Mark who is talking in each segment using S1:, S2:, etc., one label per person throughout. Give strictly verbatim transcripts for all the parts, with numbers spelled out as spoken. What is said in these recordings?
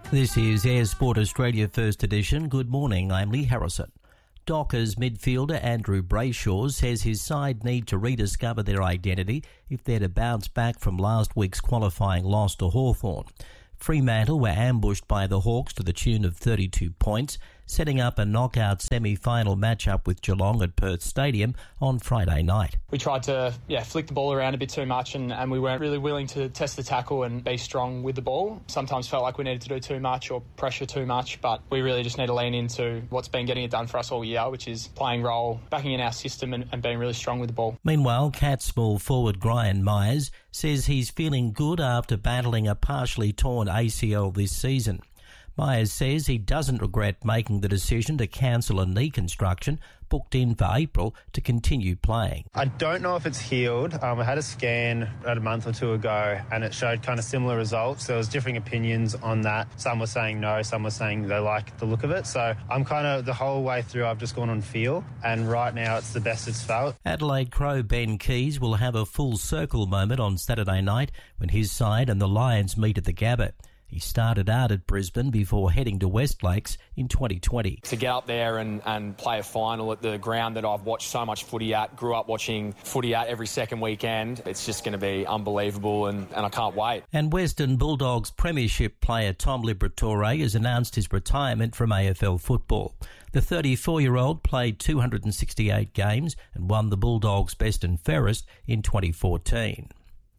S1: This is Air Sport Australia First Edition. Good morning, I'm Lee Harrison. Dockers midfielder Andrew Brayshaw says his side need to rediscover their identity if they're to bounce back from last week's qualifying loss to Hawthorn. Fremantle were ambushed by the Hawks to the tune of thirty-two points, setting up a knockout semi-final matchup with Geelong at Perth Stadium on Friday night.
S2: We tried to yeah, flick the ball around a bit too much and, and we weren't really willing to test the tackle and be strong with the ball. Sometimes felt like we needed to do too much or pressure too much, but we really just need to lean into what's been getting it done for us all year, which is playing role, backing in our system and, and being really strong with the ball.
S1: Meanwhile, Cats small forward Brian Myers says he's feeling good after battling a partially torn A C L this season. Myers says he doesn't regret making the decision to cancel a knee construction booked in for April to continue playing.
S3: I don't know if it's healed. Um, I had a scan about a month or two ago and it showed kind of similar results. There was differing opinions on that. Some were saying no, some were saying they like the look of it. So I'm kind of, the whole way through, I've just gone on feel, and right now it's the best it's felt.
S1: Adelaide Crow Ben Keys will have a full circle moment on Saturday night when his side and the Lions meet at the Gabba. He started out at Brisbane before heading to West Lakes in twenty twenty.
S4: To get up there and, and play a final at the ground that I've watched so much footy at, grew up watching footy at every second weekend, it's just going to be unbelievable and, and I can't wait.
S1: And Western Bulldogs premiership player Tom Liberatore has announced his retirement from A F L football. The thirty-four-year-old played two hundred sixty-eight games and won the Bulldogs best and fairest in twenty fourteen.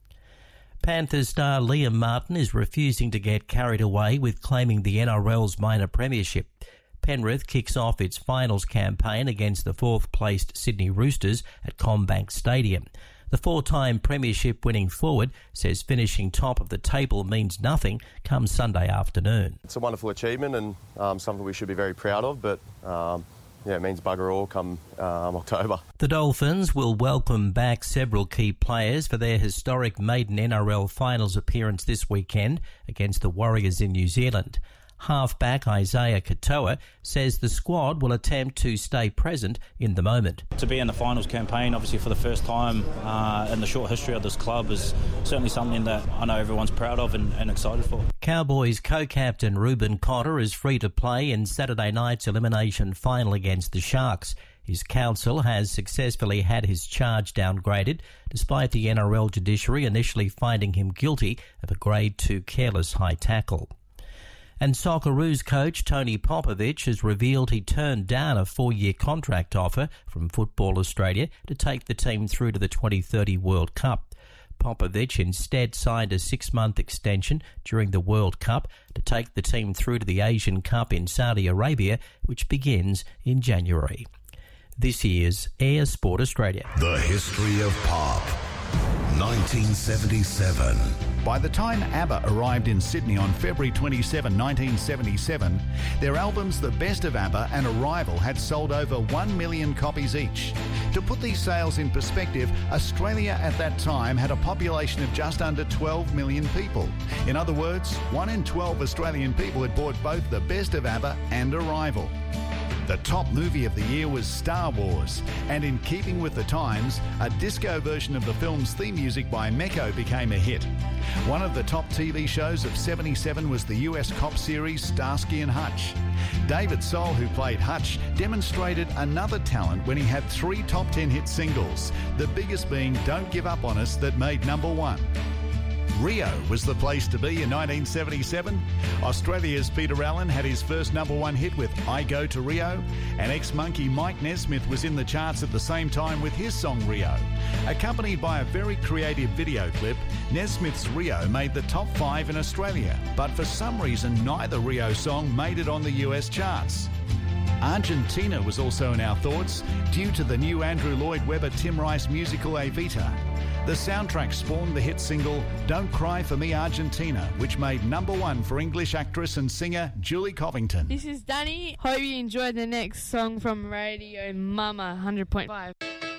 S1: Panthers star Liam Martin is refusing to get carried away with claiming the N R L's minor premiership. Penrith kicks off its finals campaign against the fourth-placed Sydney Roosters at CommBank Stadium. The four-time premiership-winning forward says finishing top of the table means nothing come Sunday afternoon.
S5: It's a wonderful achievement and um, something we should be very proud of, but... Um Yeah, it means bugger all come um, October.
S1: The Dolphins will welcome back several key players for their historic maiden N R L finals appearance this weekend against the Warriors in New Zealand. Halfback Isaiah Katoa says the squad will attempt to stay present in the moment.
S6: To be in the finals campaign, obviously for the first time uh, in the short history of this club, is certainly something that I know everyone's proud of and, and excited for.
S1: Cowboys co-captain Reuben Cotter is free to play in Saturday night's elimination final against the Sharks. His counsel has successfully had his charge downgraded, despite the N R L judiciary initially finding him guilty of a Grade two careless high tackle. And Socceroos coach Tony Popovic has revealed he turned down a four-year contract offer from Football Australia to take the team through to the twenty thirty World Cup. Popovic instead signed a six-month extension during the World Cup to take the team through to the Asian Cup in Saudi Arabia, which begins in January. This is Air Sport Australia.
S7: The history of pop. nineteen seventy-seven.
S8: By the time ABBA arrived in Sydney on February twenty-seventh, nineteen seventy-seven, their albums The Best of ABBA and Arrival had sold over one million copies each. To put these sales in perspective, Australia at that time had a population of just under twelve million people. In other words, one in twelve Australian people had bought both The Best of ABBA and Arrival. The top movie of the year was Star Wars, and in keeping with the times, a disco version of the film's theme music by Mecco became a hit. One of the top T V shows of seventy-seven was the U S cop series Starsky and Hutch. David Soul, who played Hutch, demonstrated another talent when he had three top ten hit singles, the biggest being Don't Give Up On Us that made number one. Rio was the place to be in nineteen seventy-seven. Australia's Peter Allen had his first number one hit with I Go to Rio, and ex-Monkey Mike Nesmith was in the charts at the same time with his song Rio. Accompanied by a very creative video clip, Nesmith's Rio made the top five in Australia, but for some reason neither Rio song made it on the U S charts. Argentina was also in our thoughts due to the new Andrew Lloyd Webber Tim Rice musical Evita. The soundtrack spawned the hit single Don't Cry For Me Argentina, which made number one for English actress and singer Julie Covington.
S9: This is Danny. Hope you enjoyed the next song from Radio Mama one hundred point five.